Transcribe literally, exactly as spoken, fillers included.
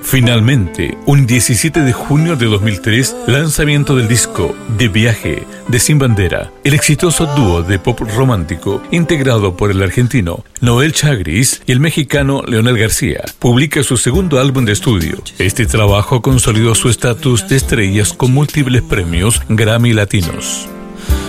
Finalmente, un diecisiete de junio de dos mil tres, lanzamiento del disco De Viaje de Sin Bandera, el exitoso dúo de pop romántico integrado por el argentino Noel Chagris y el mexicano Leonel García, publica su segundo álbum de estudio. Este trabajo consolidó su estatus de estrellas con múltiples premios Grammy Latinos.